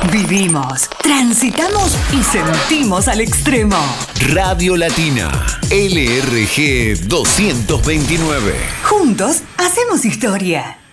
Vivimos, transitamos y sentimos al extremo. Radio Latina, LRG 229. Juntos hacemos historia.